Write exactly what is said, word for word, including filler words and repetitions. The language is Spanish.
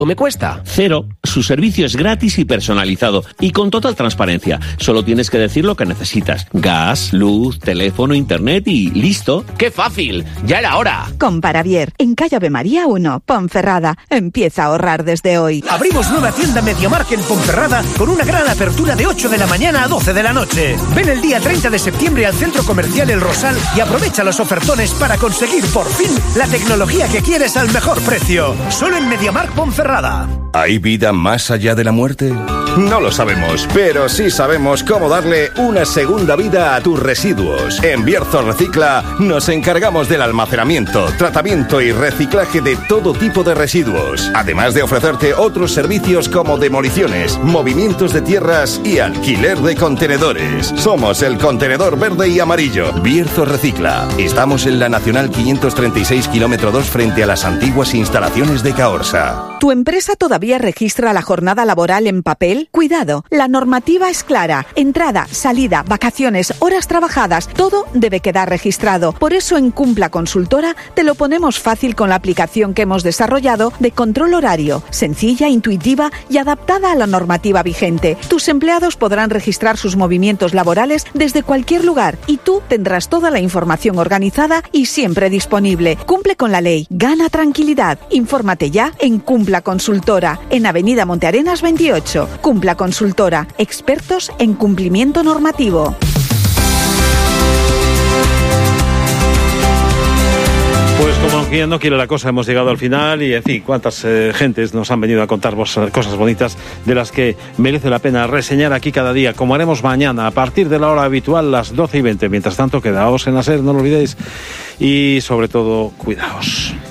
me cuesta? Cero. Su servicio es gratis y personalizado y con total transparencia. Solo tienes que decir lo que necesitas. Gas, luz, teléfono, internet y listo. ¡Qué fácil! ¡Ya era hora! Con Paravier, en calle Ave María uno, Ponferrada. Empieza a ahorrar desde hoy. Abrimos nueva tienda MediaMarkt en Ponferrada con una gran apertura de ocho de la mañana a doce de la noche. Ven el día treinta de septiembre al Centro Comercial El Rosal y aprovecha los ofertones para conseguir por fin la tecnología que quieres al mejor precio. Solo en MediaMarkt Ponferrada. ¿Hay vida más allá de la muerte? No lo sabemos, pero sí sabemos cómo darle una segunda vida a tus residuos. En Bierzo Recicla nos encargamos del almacenamiento, tratamiento y reciclaje de todo tipo de residuos, además de ofrecerte otros servicios como demoliciones, movimientos de tierras y alquiler de contenedores. Somos el contenedor verde y amarillo. Bierzo Recicla. Estamos en la Nacional quinientos treinta y seis, kilómetro dos, frente a las antiguas instalaciones de Caorsa. ¿Tu empresa todavía registra la jornada laboral en papel? Cuidado, la normativa es clara. Entrada, salida, vacaciones, horas trabajadas, todo debe quedar registrado. Por eso en Cumpla Consultora te lo ponemos fácil con la aplicación que hemos desarrollado de control horario, sencilla, intuitiva y adaptada a la normativa vigente. Tus empleados podrán registrar sus movimientos laborales desde cualquier lugar y tú tendrás toda la información organizada y siempre disponible. Cumple con la ley, gana tranquilidad. Infórmate ya en Cumpla Consultora, en Avenida Montearenas veintiocho. Cumpla Consultora, expertos en cumplimiento normativo. Pues como quien no quiere la cosa, hemos llegado al final y, en fin, cuántas eh, gentes nos han venido a contar cosas bonitas de las que merece la pena reseñar aquí cada día, como haremos mañana a partir de la hora habitual, las doce y veinte. Mientras tanto, quedaos en la SER, no lo olvidéis, y sobre todo, cuidaos.